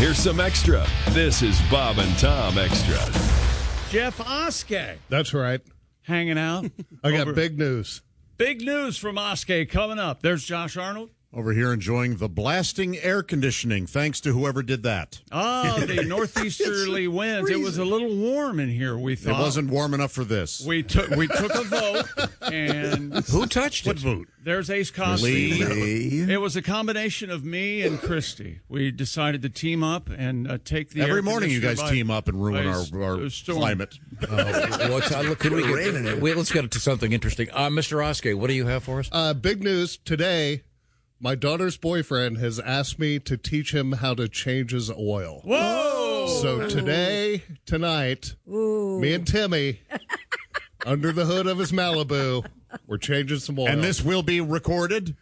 Here's some extra. This is Bob and Tom Extra. Jeff Oskey That's right. hanging out. I got big news. Big news from Oskey coming up. There's Josh Arnold. Over here enjoying the blasting air conditioning, thanks to whoever did that. Oh, the northeasterly winds. It was a little warm in here, we thought. It wasn't warm enough for this. We took a vote, and Who touched What it? vote? there's Ace Cosby. Lee. It was a combination of me and Christy. We decided to team up and take the Every air morning you guys conditioner by- team up and ruin by our storm. climate. Let's get to something interesting. Mr. Oskey, what do you have for us? Big news today. My daughter's boyfriend has asked me to teach him how to change his oil. Whoa! So tonight, me and Timmy, under the hood of his Malibu, we're changing some oil. And this will be recorded?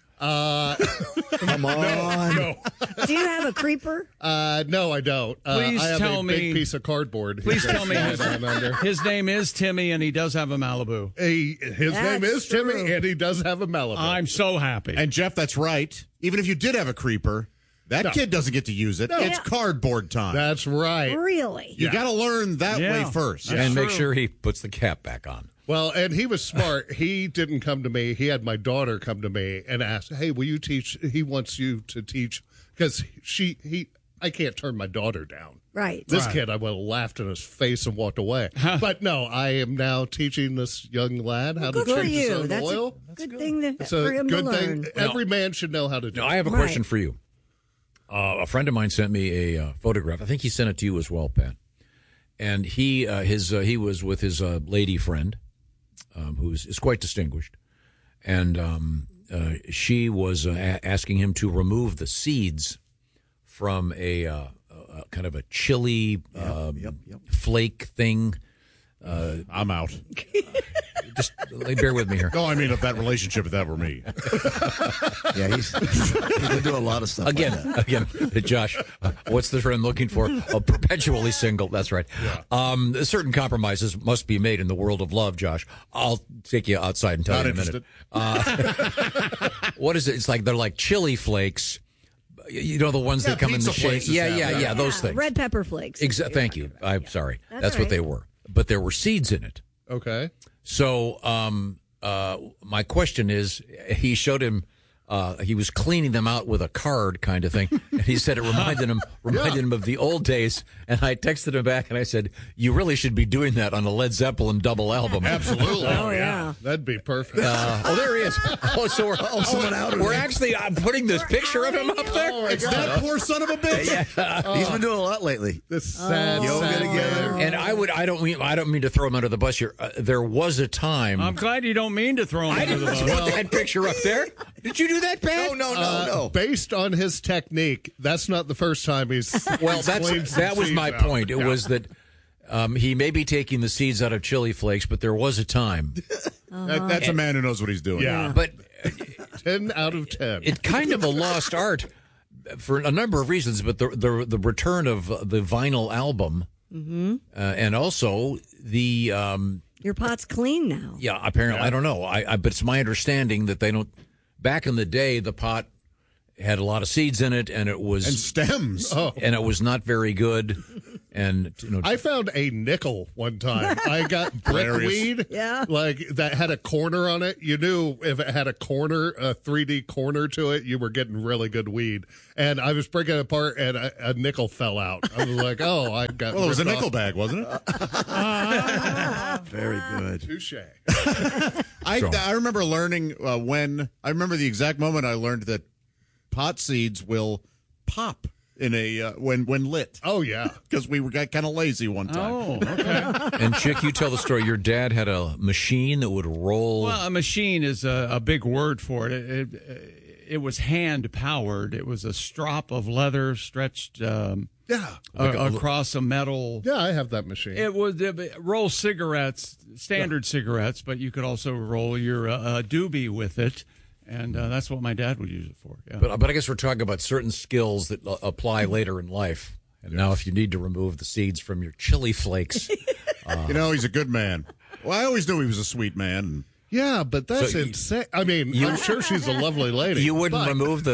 Come on. No. Do you have a creeper? No, I don't. Please I have tell a me- big piece of cardboard. Please tell me under. his name is Timmy, and he does have a Malibu. His name That's is Timmy, true. and he does have a Malibu. I'm so happy. And Jeff, that's right. Even if you did have a creeper, that kid doesn't get to use it. It's Yeah. cardboard time. That's right. Really? You got to learn that Yeah. way first. And make true. sure he puts the cap back on. Well, and he was smart. He didn't come to me. He had my daughter come to me and ask, "Hey, will you teach?" He wants you to teach because I can't turn my daughter down. Right. This kid, I would have laughed in his face and walked away. But no, I am now teaching this young lad how to Good for change his you. own That's oil. a good thing It's for a him to good learn. thing. Every man should know how to do. Now, I have a Right. question for you. A friend of mine sent me a photograph. I think he sent it to you as well, Pat. And he was with his lady friend, who is quite distinguished, and she was asking him to remove the seeds from a kind of a chili flake thing. I'm out. Just bear with me here. No, I mean, if that relationship, if that were me. Yeah, he's been doing a lot of stuff. Again, Josh, what's the friend looking for? Perpetually single. That's right. Certain compromises must be made in the world of love, Josh. I'll take you outside and tell Not you in a minute. What is it? It's like they're like chili flakes. You know, the ones that come in the pizza shape. places Yeah, have those things. Red pepper flakes. Thank you. I'm sorry. That's all what they right. were. But there were seeds in it. Okay. So my question is, he showed him, he was cleaning them out with a card kind of thing, and he said it reminded him of the old days. And I texted him back and I said, "You really should be doing that on a Led Zeppelin double album." Absolutely. Oh, yeah. That'd be perfect. There he is. So we're actually putting this picture of him up there. It's that poor son of a bitch. He's been doing a lot lately. This sad, Yoga sad together. man. And I don't mean to throw him under the bus here. There was a time. I'm glad you don't mean to throw him I under didn't the bus. put that picture up there. Did you do that, Pat? No. Based on his technique, that's not the first time he's. Well, that was my point. It was that he may be taking the seeds out of chili flakes, but there was a time. That's a man who knows what he's doing. Yeah. But 10 out of 10. it's kind of a lost art for a number of reasons. But the return of the vinyl album, and also the Your pot's clean now. apparently I don't know. But it's my understanding that they don't. Back in the day, the pot had a lot of seeds in it, and it was And stems. and it was not very good. And I found a nickel one time. I got brickweed, Yeah. like that had a corner on it. You knew if it had a corner, a 3D corner to it, you were getting really good weed. And I was breaking it apart, and a nickel fell out. I was like, "Oh, I got." Well, it was a ripped nickel off. bag, wasn't it? Very good. Touche. I remember learning I remember the exact moment I learned that pot seeds will pop in a when lit. Oh yeah. Because we got kind of lazy one time. Oh, okay. And Chick, you tell the story. Your dad had a machine that would roll. Well, a machine is a big word for it. It was hand powered. It was a strop of leather stretched Yeah. across a metal. Yeah, I have that machine. It would roll cigarettes, standard cigarettes, but you could also roll your doobie with it, and that's what my dad would use it for. Yeah. But I guess we're talking about certain skills that apply later in life. And now, if you need to remove the seeds from your chili flakes, You know, he's a good man. Well, I always knew he was a sweet man. Yeah, but that's So insane. I mean, I'm sure she's a lovely lady. you wouldn't but remove the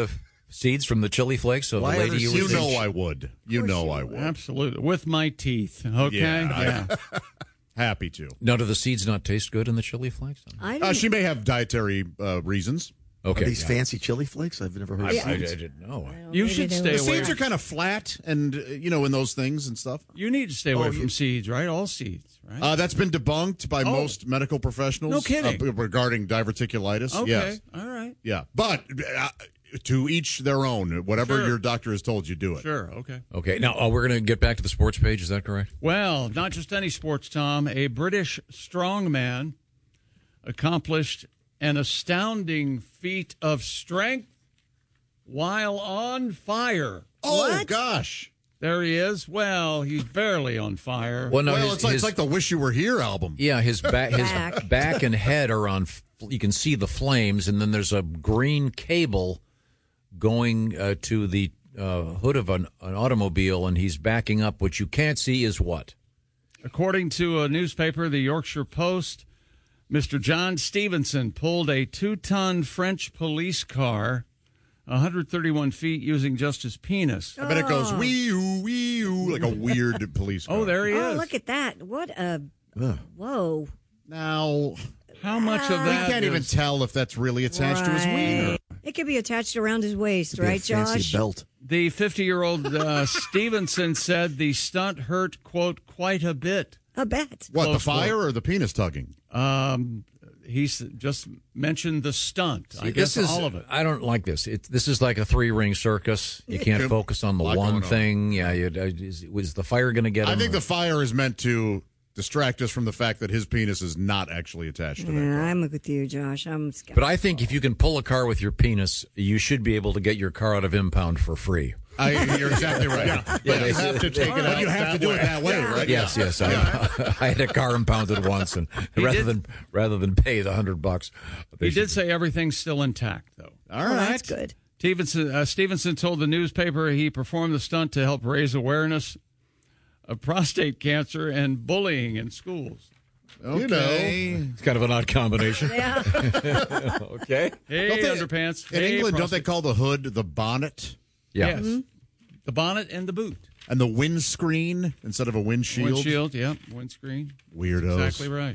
seeds from the chili flakes of Why the lady are you there were seeds? seeing? I would. You know I would. Absolutely. With my teeth. Okay. Yeah. Happy to. Now, do the seeds not taste good in the chili flakes? I don't, She may have dietary reasons. Okay. Are these fancy chili flakes? I've never heard of I seeds. didn't know. You maybe should they stay were- The away. seeds are kind of flat and, in those things and stuff. You need to stay away from seeds, right? All seeds, right? That's been debunked by most medical professionals. No kidding. Regarding diverticulitis. Okay. Yes. All right. Yeah. But to each their own. Whatever Sure. your doctor has told you, do it. Sure. Okay. Okay. Now, we're going to get back to the sports page. Is that correct? Well, not just any sports, Tom. A British strongman accomplished an astounding feat of strength while on fire. Oh, gosh. There he is. Well, he's barely on fire. Well, no, Well, his, it's like the Wish You Were Here album. yeah, his back, Back. back and head are on. You can see the flames, and then there's a green cable going to the hood of an automobile, and he's backing up. What you can't see is what? According to a newspaper, the Yorkshire Post, Mr. John Stevenson pulled a 2-ton French police car 131 feet using just his penis. I bet it goes wee-oo, like a weird police car. Oh, there he Oh, is. look at that. What a. Whoa. Now, How much of we that can't even is- tell if that's really attached to his wiener. It could be attached around his waist, Be a right, fancy Josh? belt. The 50-year-old Stevenson said the stunt hurt, quote, quite a bit. A bet. What, the Close fire quote. or the penis tugging? He's just mentioned the stunt. I See, guess this is, all of it. I don't like this. This is like a 3-ring circus. You can't focus on the Lot one going on. thing. Yeah, was the fire going to get him? I think the fire is meant to distract us from the fact that his penis is not actually attached to that Yeah, car. I'm with you, Josh. I'm skeptical. But I think if you can pull a car with your penis, you should be able to get your car out of impound for free. You're exactly right. But you have to take it out. But you have to do it that way, right? Yes, yes. I had a car impounded once, and rather than pay the $100, He did say everything's still intact, though. All Well, right. that's good. Stevenson told the newspaper he performed the stunt to help raise awareness of prostate cancer and bullying in schools. Okay. It's kind of an odd combination. Yeah. Okay. Hey, Don't they- underpants. In Hey, England, don't they prostate- call the hood the bonnet Yeah. Yes. The bonnet and the boot. and the windscreen instead of a windshield? Windshield, yep. Windscreen. Weirdos. Exactly right.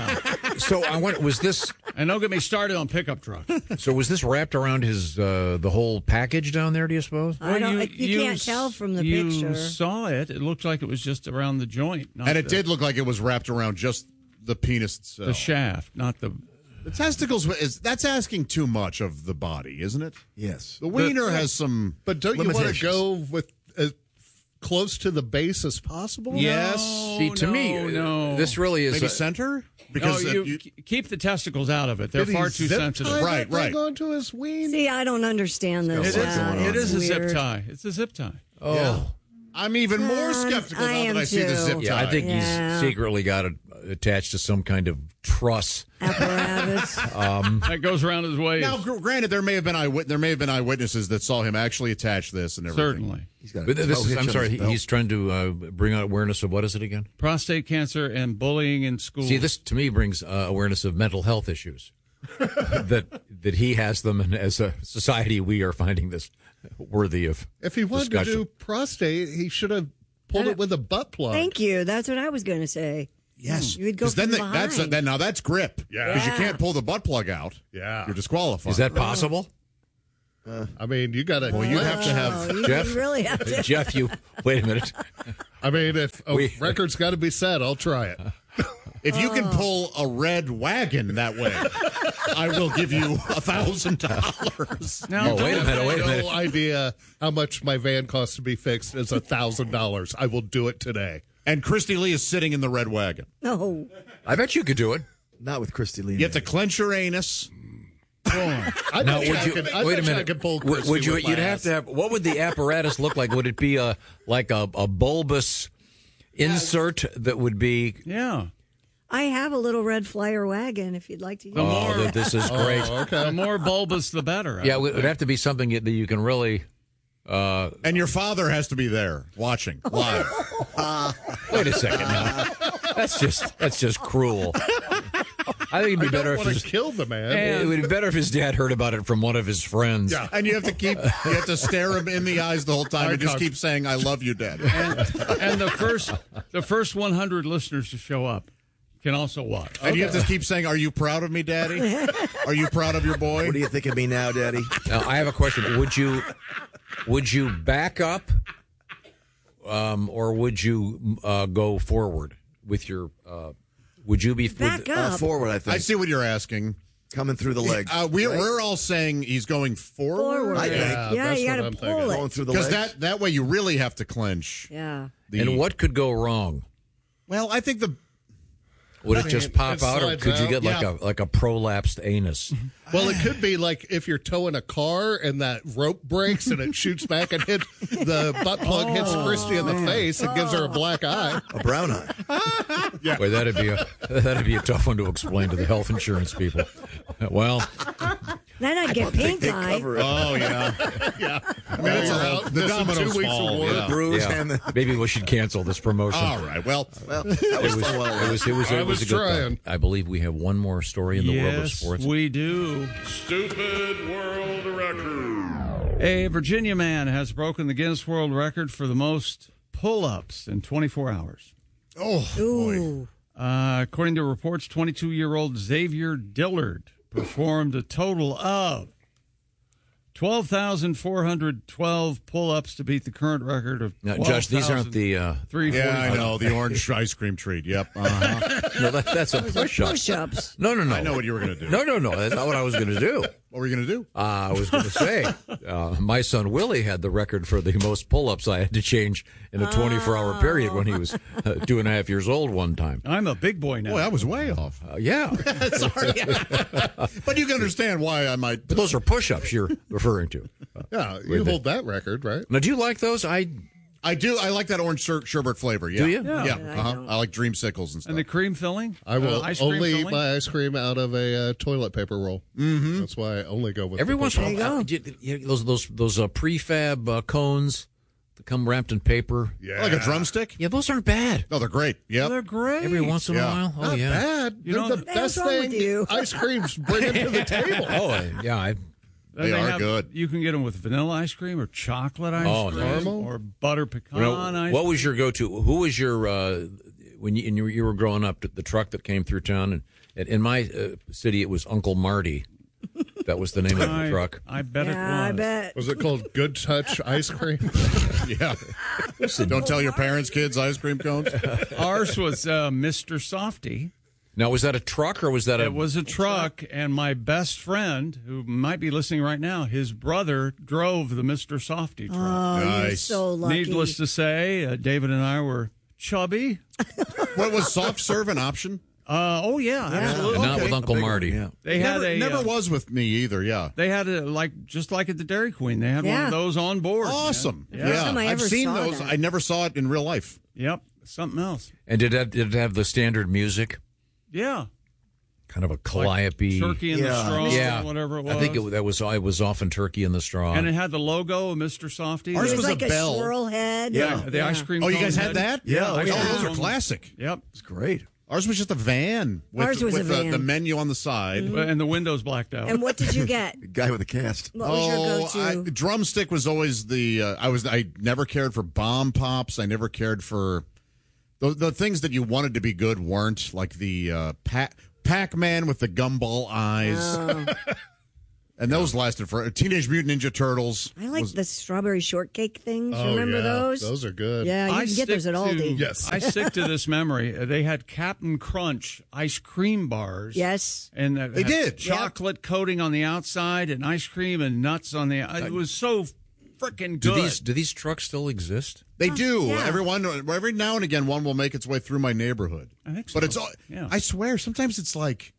So I went. Was this? And don't get me started on pickup trucks. So was this wrapped around his the whole package down there? Do you suppose? I don't, you can't tell from the you picture. saw it. It looked like it was just around the joint. Not And it the, did look like it was wrapped around just the penis itself. the shaft, not the... The testicles, that's asking too much of the body, isn't it? Yes. The wiener has some But don't you want to Limitations. go with as close to the base as possible? Yes. See, to me, no. this really is. maybe center? Because no, you keep the testicles out of it. They're Did far he too zip sensitive. tie Right, that thing right. onto his ween? See, I don't understand this. It is, going on. it is a zip Weird. tie. It's a zip tie. oh, I'm even more skeptical I now am that I see the too. zip tie. yeah. I think Yeah. he's secretly got it attached to some kind of truss. Apparatus. That goes around his waist. Now, granted, there may have been eyewitnesses that saw him actually attach this and everything. Certainly. He's got a But this toe is, hitch I'm on sorry, his belt. he's trying to bring out awareness of what is it again? Prostate cancer and bullying in schools. See, this to me brings awareness of mental health issues. that he has them, and as a society, we are finding this worthy of If he wanted discussion. to do prostate, he should have pulled it with a butt plug. Thank you. That's what I was going to say. Yes. You would go Because then from behind. now that's grip. Yeah. Because you Yeah. can't pull the butt plug out. Yeah. You're disqualified. Is that possible? I mean, you got to. Well, you have to have. Oh, you Jeff? really have to. Jeff, you wait a minute. I mean, if a We- record's got to be set, I'll try it. If you can pull a red wagon that way, I will give you $1,000. Now, Oh, wait a minute, wait a minute. No idea how much my van costs to be fixed. It's $1,000. I will do it today. And Christy Lee is sitting in the red wagon. No. I bet you could do it. Not with Christy Lee. You have to clench your anus. I Now, bet would I you could- I wait a bet you I minute? could pull Would Christy you? with my You'd have ass. to have. What would the apparatus look like? Would it be like a bulbous insert that would be? yeah. I have a little red flyer wagon if you'd like to use The it. more- Oh, this is great. The more bulbous, the better. Yeah, it would have to be something that you can really. And your father has to be there watching live. Wait a second now. That's just cruel. I think it'd be I better don't if want his, to kill the man. it would be better if his dad heard about it from one of his friends. Yeah. And you have to stare him in the eyes the whole time and just keep saying, "I love you, Dad." And the first 100 listeners to show up can also watch. And you have to keep saying, "Are you proud of me, Daddy? Are you proud of your boy?" What do you think of me now, Daddy? Now, I have a question. Would you back up, or would you go forward with your? Would you be Back up. Forward, I think. I see what you're asking. Coming through the legs. We're all saying he's going forward. I think. Yeah, that's you what got to I'm pull thinking. it. Going through the Because legs. that way you really have to clench. Yeah. And what could go wrong? Well, I think Would it just pop it out, or slides could you out. get like a prolapsed anus? Well, it could be like if you're towing a car and that rope breaks and it shoots back and hits the butt plug hits Christy in the face and gives her a black eye. A brown eye. Boy, that'd be a tough one to explain to the health insurance people. Well, Then I'd get pink They eye. cover it. Oh yeah, Yeah. I mean, it's all, the Missing dominoes 2 weeks fall. of work. Yeah. Bruise yeah, and the, maybe we should cancel this promotion. All right. Well, well, that was fun while it was. It was a good trying. thought. I believe we have one more story in the world of Yes, sports. we do. Stupid world record. A Virginia man has broken the Guinness World Record for the most pull-ups in 24 hours. Ooh. According to reports, 22-year-old Xavier Dillard performed a total of 12,412 pull-ups to beat the current record of Now, Josh, these aren't the. 345. yeah, I know the orange ice cream treat. Yep. No, that's a push-up. Push-ups. No. I know what you were going to do. No. That's not what I was going to do. What were you going to do? I was going to say, my son Willie had the record for the most pull-ups I had to change in a 24-hour period when he was 2.5 years old one time. I'm a big boy now. Boy, I was way off. Yeah. Sorry. But you can understand why I might. But those are push-ups you're referring to. Yeah, you hold that record, right? Now, do you like those? I do. I like that orange sherbet flavor. Yeah. Do you? Yeah. Yeah, I like dreamsicles and stuff. And the cream filling? I will ice cream only filling? buy ice cream out of a toilet paper roll. Mm-hmm. That's why I only go with Every the once in a push-up. while, those prefab cones that come wrapped in paper. Yeah. Like a drumstick? Yeah, those aren't bad. No, they're great. Yep. They're great. Every once in a Yeah. while. Oh, Not yeah. bad. You They're know- the What the hell's best wrong with thing you? ice cream's bringing to the table. Oh, yeah. Then They are have- good. You can get them with vanilla ice cream or chocolate ice Oh, cream caramel? or butter pecan You know, ice what was your go-to? Who was your when you were growing up? The truck that came through town, and in my city, it was Uncle Marty. That was the name of the truck. I bet it was. Yeah, I bet. Was it called Good Touch ice cream? Yeah. Don't tell your parents, kids, ice cream cones. Ours was Mr. Softy. Now, was that a truck or was that It was a truck, and my best friend, who might be listening right now, his brother drove the Mr. Softy truck. Oh, you're Nice. so lucky. Needless to say, David and I were chubby. What was soft serve an option? Oh yeah, absolutely. not with Uncle Marty? Yeah. They had Never a was with me either. Yeah. They had a just like at the Dairy Queen. They had one Yeah. of those on board. man. Awesome. Yeah. First time I I've ever seen saw those. that. I never saw it in real life. Yep. Something else. And did it have the standard music? Yeah. Kind of a calliope. Turkey in the Yeah. straw, Yeah, whatever it was. I think it was often turkey in the straw. And it had the logo of Mr. Softy. Ours It was was a like a bell. swirl head. Yeah, the ice cream. Oh, you cone guys had that? Yeah, Oh, ice yeah. cream Oh, those are cone. classic. Yep. It's great. Ours was just a van with, Ours was a with van. The menu on the side. And the windows blacked out. And what did you get? Guy with a cast. What was your go-to? Drumstick was always the. I never cared for bomb pops. I never cared for the things that you wanted to be good weren't, like the Pac-Man with the gumball eyes. Oh. And those lasted for Teenage Mutant Ninja Turtles. I like the strawberry shortcake things. Oh, Remember yeah. those? Those are good. Yeah, you I can get those stick at Aldi. to- Yes. I stick to this memory. They had Captain Crunch ice cream bars. Yes. And They had did. chocolate coating on the outside and ice cream and nuts on the. It was so freaking do good. these trucks still exist? They do. yeah. Every now and again, one will make its way through my neighborhood. I think But so. it's all. Yeah. I swear, sometimes it's like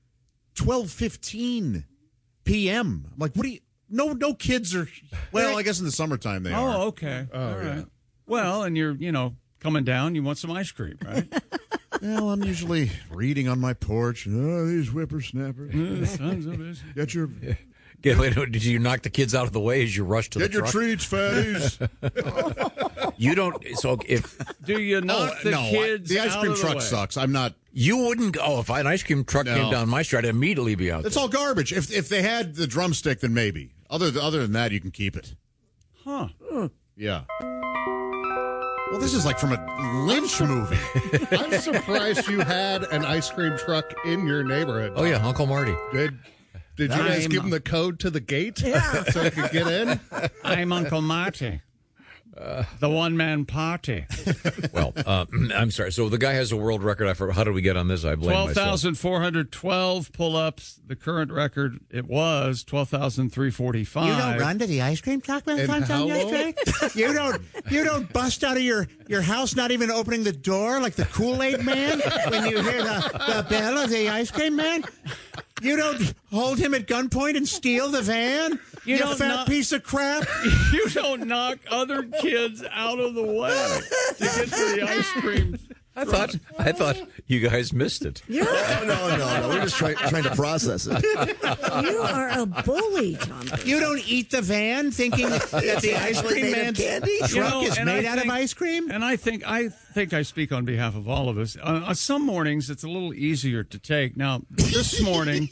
12:15 p.m. I'm like, what do you? No kids are. Well, I guess in the summertime they are. Oh, okay. All right. Well, and you're coming down. You want some ice cream, right? Well, I'm usually reading on my porch. Oh, these whippersnappers. Sons of bitches. Get your Did you knock the kids out of the way as you rushed to the get your truck? treats, fatties. You don't. So if Do you knock the kids? the ice out cream of the truck way? sucks. I'm not. You wouldn't go. If an ice cream truck came down my street, I'd immediately be out. It's all garbage. If they had the drumstick, then maybe. Other than that, you can keep it. Huh. Yeah. Well, this is like from a Lynch movie. I'm surprised you had an ice cream truck in your neighborhood. Oh, yeah, Uncle Marty. Did you guys give him the code to the gate so he could get in? I'm Uncle Marty. The one-man party. Well, I'm sorry. So the guy has a world record. How did we get on this? I blame myself. 12,412 pull-ups. The current record, it was 12,345. You don't run to the ice cream truck when it comes on yesterday? You don't bust out of your house, not even opening the door like the Kool-Aid man when you hear the bell of the ice cream man? You don't hold him at gunpoint and steal the van? You fat piece of crap. You don't knock other kids out of the way to get to the ice cream. I thought you guys missed it. No. We're just trying to process it. You are a bully, Tom. You don't eat the van thinking that the ice cream man's truck is made out of ice cream? And I think I speak on behalf of all of us. On some mornings, it's a little easier to take. Now, this morning,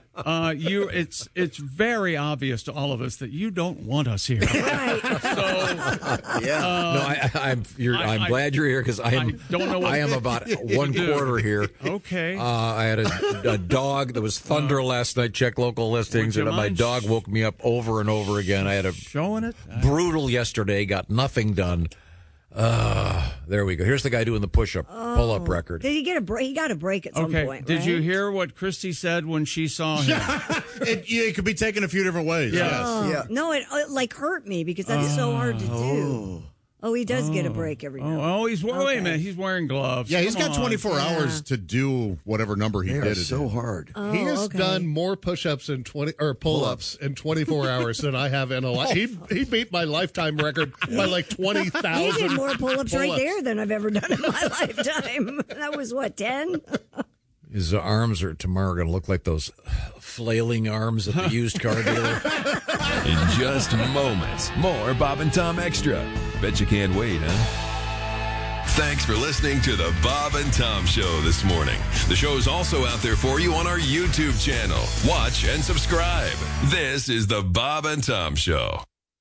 it's very obvious to all of us that you don't want us here. Right. I'm glad you're here because I am about one quarter here. Okay. I had a dog that was thunder last night. Check local listings, and my dog woke me up over and over again. I had a brutal yesterday. Got nothing done. There we go. Here's the guy doing the pull-up record. Did he get a break? He got a break at some point. Did right? you hear what Christy said when she saw him? It could be taken a few different ways. Yes. No, it hurt me because that's so hard to do. Oh, he does get a break every now and then. Wait a minute. He's wearing gloves. Yeah, he's got 24 hours to do whatever number he did. So hard. He has done more push-ups in pull-ups in 24 hours than I have in a life. He beat my lifetime record by like 20,000. He did more pull-ups right there than I've ever done in my lifetime. That was 10? His arms are tomorrow going to look like those flailing arms at the used car dealer. In just moments, more Bob and Tom Extra. Bet you can't wait, huh? Thanks for listening to the Bob and Tom Show this morning. The show is also out there for you on our YouTube channel. Watch and subscribe. This is the Bob and Tom Show.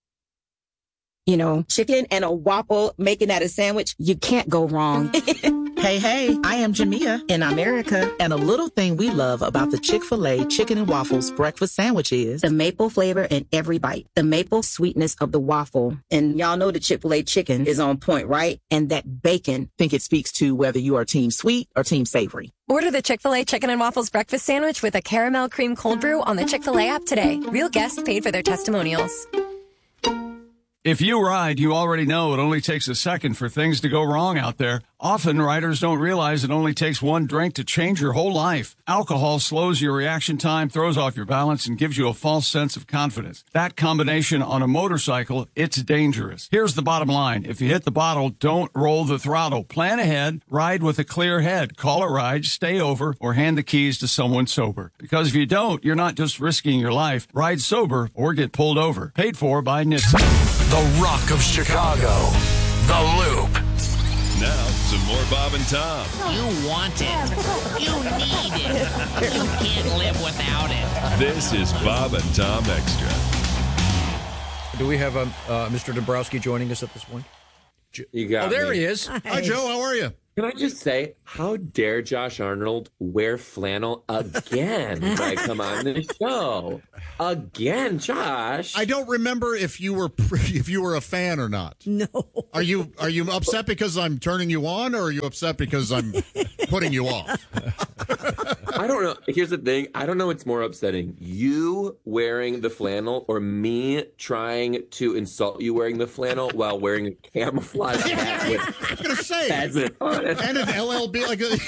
You know, chicken and a waffle, making that a sandwich, you can't go wrong. Hey, I am Jamia in America, and a little thing we love about the Chick-fil-A Chicken and Waffles breakfast sandwich is the maple flavor in every bite, the maple sweetness of the waffle. And y'all know the Chick-fil-A chicken is on point, right? And that bacon. I think it speaks to whether you are team sweet or team savory. Order the Chick-fil-A Chicken and Waffles breakfast sandwich with a caramel cream cold brew on the Chick-fil-A app today. Real guests paid for their testimonials. If you ride, you already know it only takes a second for things to go wrong out there. Often, riders don't realize it only takes one drink to change your whole life. Alcohol slows your reaction time, throws off your balance, and gives you a false sense of confidence. That combination on a motorcycle, it's dangerous. Here's the bottom line. If you hit the bottle, don't roll the throttle. Plan ahead, ride with a clear head. Call a ride, stay over, or hand the keys to someone sober. Because if you don't, you're not just risking your life. Ride sober or get pulled over. Paid for by Nissan. The Rock of Chicago. The Loop. Now, some more Bob and Tom. You want it. You need it. You can't live without it. This is Bob and Tom Extra. Do we have Mr. Dombrowski joining us at this point? You got there me. He is. Hi, Joe. How are you? Can I just say, how dare Josh Arnold wear flannel again when I come on the show? Again, Josh. I don't remember if you were a fan or not. No. Are you upset because I'm turning you on, or are you upset because I'm putting you off? I don't know. Here's the thing. I don't know what's more upsetting. You wearing the flannel or me trying to insult you wearing the flannel while wearing a camouflage hat with I was going to say. pheasant on it. And an LLB.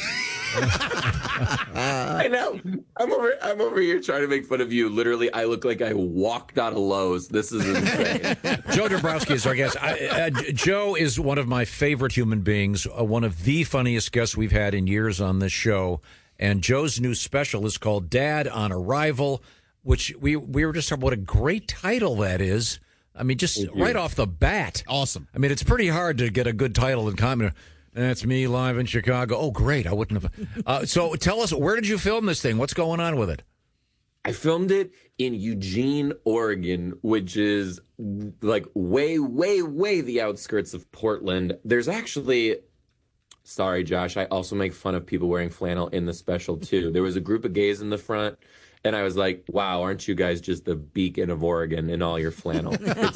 I know. I'm over here trying to make fun of you. Literally, I look like I walked out of Lowe's. This is insane. Joe Dombrowski is our guest. Joe is one of my favorite human beings, one of the funniest guests we've had in years on this show. And Joe's new special is called Dad on Arrival, which we were just talking about what a great title that is. I mean, just right off the bat. Awesome. I mean, it's pretty hard to get a good title in comedy. That's me live in Chicago. Oh, great. I wouldn't have. So tell us, where did you film this thing? What's going on with it? I filmed it in Eugene, Oregon, which is like way, way, way the outskirts of Portland. There's actually, sorry, Josh, I also make fun of people wearing flannel in the special, too. There was a group of gays in the front, and I was like, wow, aren't you guys just the beacon of Oregon in all your flannel?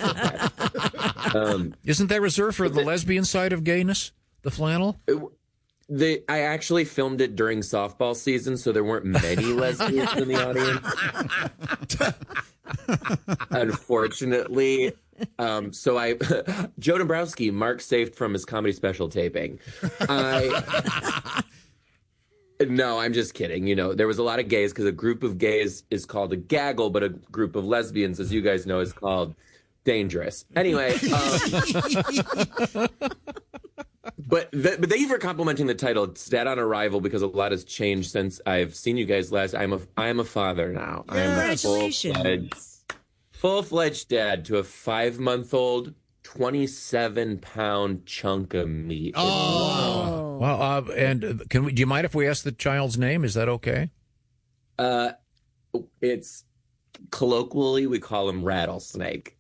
Isn't that reserved for the lesbian side of gayness, the flannel? I actually filmed it during softball season, so there weren't many lesbians in the audience. Unfortunately. Joe Dombrowski, Mark saved from his comedy special taping. No, I'm just kidding. You know, there was a lot of gays because a group of gays is called a gaggle, but a group of lesbians, as you guys know, is called dangerous. Anyway. But thank you for complimenting the title. It's Dad on Arrival because a lot has changed since I've seen you guys last. I am a father now. Congratulations. I am a full-fledged dad to a 5-month-old, 27-pound chunk of meat. Oh, wow! And do you mind if we ask the child's name? Is that okay? It's colloquially we call him Rattlesnake.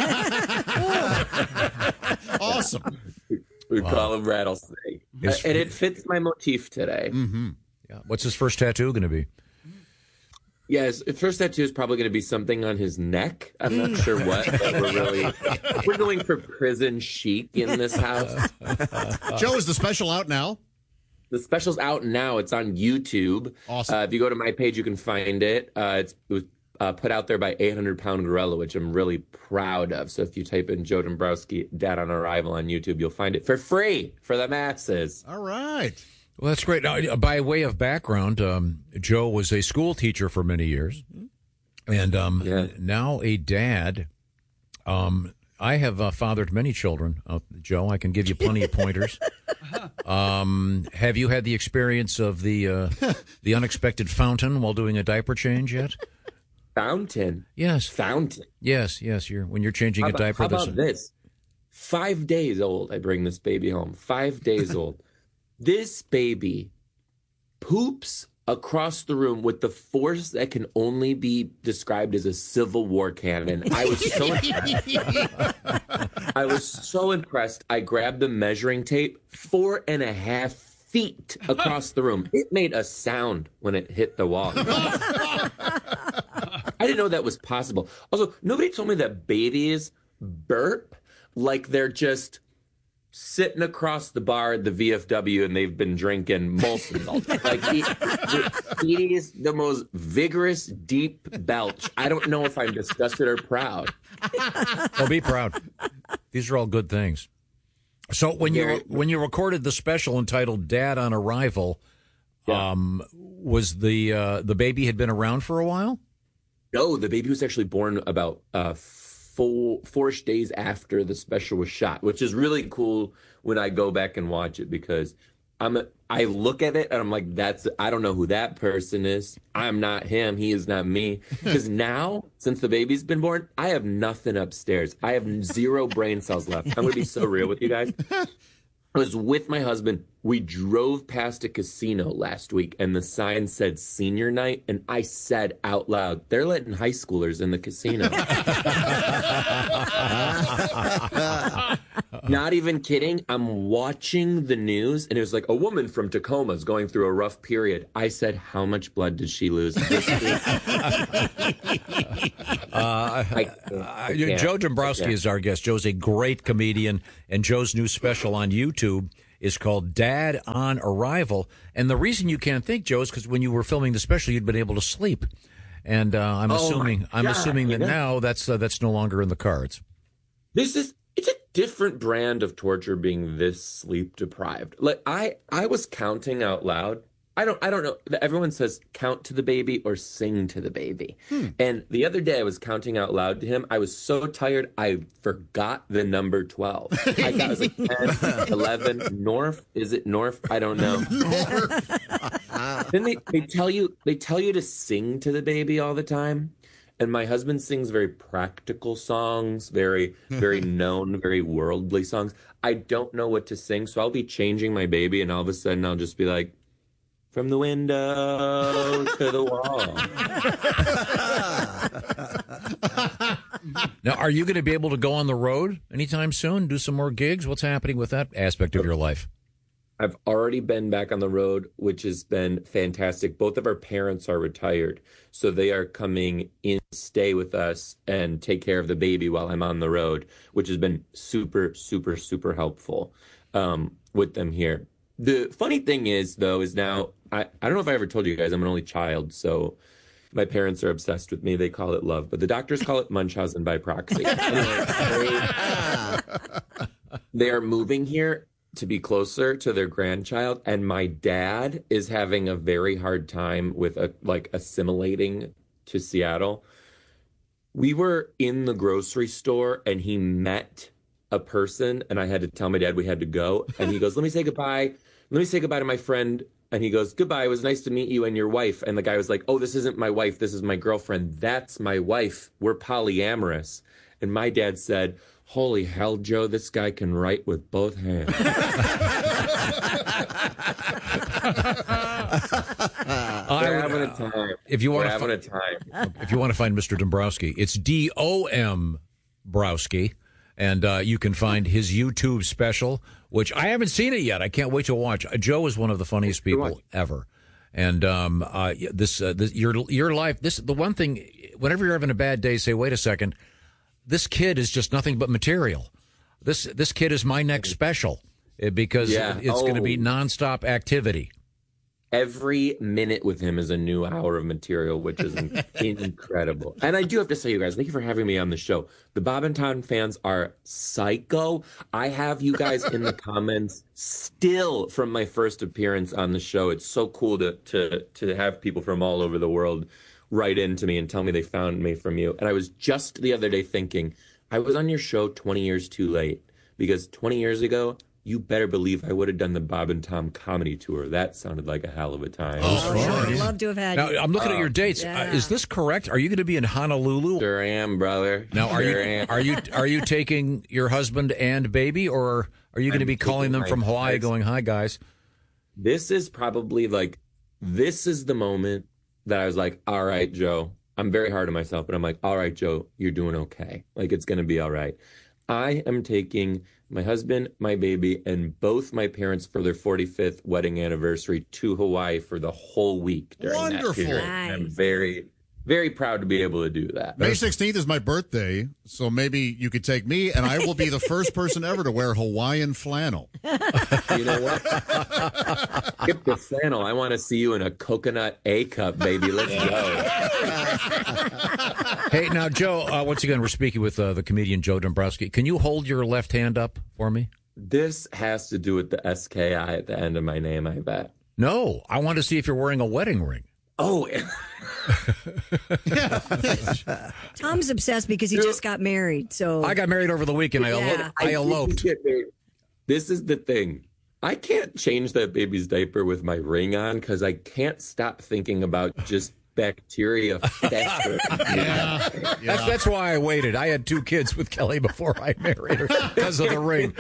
Awesome. We call him Rattlesnake. And it fits my motif today. Mm-hmm. Yeah. What's his first tattoo going to be? Yes, his first tattoo is probably going to be something on his neck. I'm not sure what, but we're going for prison chic in this house. Joe, is the special out now? The special's out now. It's on YouTube. Awesome. If you go to my page, you can find it. It was put out there by 800-Pound Gorilla, which I'm really proud of. So if you type in Joe Dombrowski, Dad on Arrival on YouTube, you'll find it for free for the masses. All right. Well, that's great. Now, by way of background, Joe was a school teacher for many years, and now a dad. I have fathered many children, Joe. I can give you plenty of pointers. Have you had the experience of the unexpected fountain while doing a diaper change yet? Fountain? Yes. Fountain? Yes. When you're changing a diaper. How about this? 5 days old, I bring this baby home. 5 days old. This baby poops across the room with the force that can only be described as a Civil War cannon. I was so impressed. I grabbed the measuring tape, 4.5 feet across the room. It made a sound when it hit the wall. I didn't know that was possible. Also, nobody told me that babies burp like they're just sitting across the bar at the VFW and they've been drinking Molson's all day. Like, it is the most vigorous, deep belch. I don't know if I'm disgusted or proud. Well, be proud. These are all good things. So when you recorded the special entitled "Dad on Arrival," was the baby had been around for a while? No, the baby was actually born about 4-ish days after the special was shot, which is really cool when I go back and watch it because I look at it and I'm like, I don't know who that person is. I'm not him. He is not me. Because now, since the baby's been born, I have nothing upstairs. I have 0 brain cells left. I'm going to be so real with you guys. I was with my husband. We drove past a casino last week, and the sign said senior night, and I said out loud, they're letting high schoolers in the casino. Not even kidding. I'm watching the news, and it was like a woman from Tacoma is going through a rough period. I said, how much blood did she lose? Joe Dombrowski is our guest. Joe's a great comedian, and Joe's new special on YouTube is called Dad on Arrival. And the reason you can't think, Joe, is because when you were filming the special, you'd been able to sleep. And I'm assuming that now that's no longer in the cards. It's a different brand of torture being this sleep deprived. Like I was counting out loud. I don't know. Everyone says count to the baby or sing to the baby. And the other day I was counting out loud to him. I was so tired I forgot the number 12. I thought it was like 10, 11. North? Is it North? I don't know. Then they tell you to sing to the baby all the time. And my husband sings very practical songs, very, very known, very worldly songs. I don't know what to sing, so I'll be changing my baby, and all of a sudden I'll just be like, from the window to the wall. Now, are you going to be able to go on the road anytime soon, do some more gigs? What's happening with that aspect of your life? I've already been back on the road, which has been fantastic. Both of our parents are retired, so they are coming in to stay with us and take care of the baby while I'm on the road, which has been super, super, super helpful with them here. The funny thing is, though, is now, I don't know if I ever told you guys, I'm an only child, so my parents are obsessed with me. They call it love, but the doctors call it Munchausen by proxy. Anyway, they are moving here to be closer to their grandchild, and my dad is having a very hard time with assimilating to Seattle. We were in the grocery store and he met a person, and I had to tell my dad we had to go, and he goes, let me say goodbye to my friend, and he goes, goodbye, it was nice to meet you and your wife. And the guy was like, oh, this isn't my wife, this is my girlfriend. That's my wife, we're polyamorous. And my dad said, holy hell, Joe, this guy can write with both hands. We're having a time. If you want to find Mr. Dombrowski, it's D-O-M Browski, and you can find his YouTube special, which I haven't seen it yet. I can't wait to watch. Joe is one of the funniest people ever. And your life, the one thing, whenever you're having a bad day, say, wait a second, this kid is just nothing but material. This kid is my next special because it's going to be nonstop activity. Every minute with him is a new hour of material, which is incredible. And I do have to say, you guys, thank you for having me on the show. The Bob and Tom fans are psycho. I have you guys in the comments still from my first appearance on the show. It's so cool to have people from all over the world write into me and tell me they found me from you. And I was just the other day thinking, I was on your show 20 years too late, because 20 years ago, you better believe I would have done the Bob and Tom comedy tour. That sounded like a hell of a time. Oh, sure. I'd love to have had you. Now, I'm looking at your dates. Yeah. Is this correct? Are you going to be in Honolulu? Sure am, brother. Now, are you taking your husband and baby, or are you going to be calling them from Hawaii going, hi, guys? This is probably this is the moment that I was like, all right, Joe. I'm very hard on myself, but I'm like, all right, Joe, you're doing okay. It's going to be all right. I am taking my husband, my baby, and both my parents for their 45th wedding anniversary to Hawaii for the whole week during that period. Nice. I'm very, very proud to be able to do that. May 16th is my birthday, so maybe you could take me, and I will be the first person ever to wear Hawaiian flannel. You know what? Skip the flannel. I want to see you in a coconut A-cup, baby. Let's go. Hey, now, Joe, once again, we're speaking with the comedian Joe Dombrowski. Can you hold your left hand up for me? This has to do with the SKI at the end of my name, I bet. No, I want to see if you're wearing a wedding ring. Oh, Tom's obsessed because he just got married. So I got married over the weekend. I eloped. This is the thing. I can't change that baby's diaper with my ring on because I can't stop thinking about just bacteria festering. That's why I waited. I had 2 kids with Kelly before I married her because of the ring.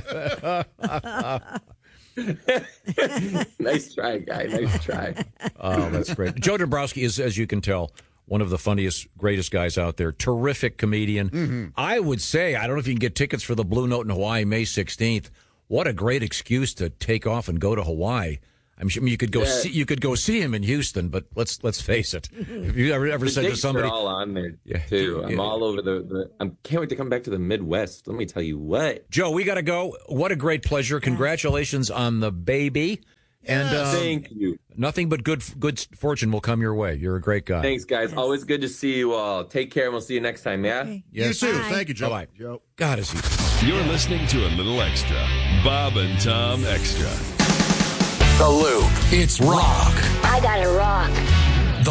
Nice try, guy. Nice try. Oh, that's great. Joe Dombrowski is, as you can tell, one of the funniest, greatest guys out there. Terrific comedian. Mm-hmm. I would say, I don't know if you can get tickets for the Blue Note in Hawaii May 16th. What a great excuse to take off and go to Hawaii. I'm sure you could go see him in Houston, but let's face it. Have you ever said to somebody? Are all on there too. I'm all over I can't wait to come back to the Midwest. Let me tell you what, Joe. We got to go. What a great pleasure! Congratulations on the baby, and thank you. Nothing but good fortune will come your way. You're a great guy. Thanks, guys. Yes. Always good to see you all. Take care, and we'll see you next time. Yeah. Okay. Yes. You too. Bye. Thank you, Joe. Bye. Joe. God, is he? You're listening to a little extra. Bob and Tom Extra. The Loop. It's rock. I gotta rock.